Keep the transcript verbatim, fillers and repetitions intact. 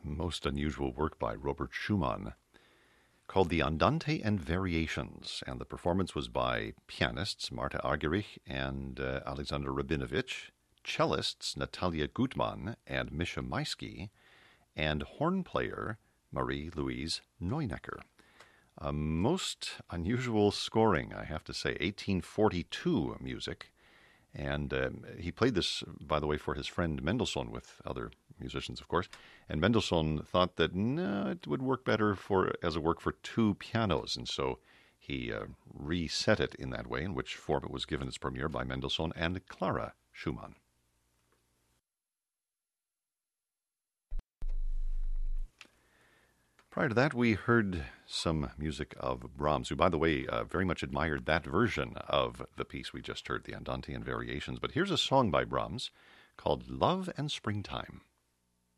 most unusual work by Robert Schumann called the Andante and Variations, and the performance was by pianists Marta Argerich and uh, Alexander Rabinovich, cellists Natalia Gutmann and Misha Maisky, and horn player Marie-Louise Neunecker. A most unusual scoring, I have to say, eighteen forty-two music. And um, he played this, by the way, for his friend Mendelssohn with other musicians, of course. And Mendelssohn thought that no, it would work better for as a work for two pianos. And so he uh, reset it in that way, in which form it was given its premiere by Mendelssohn and Clara Schumann. Prior to that, we heard some music of Brahms, who, by the way, uh, very much admired that version of the piece we just heard, the Andante and Variations. But here's a song by Brahms called Love and Springtime.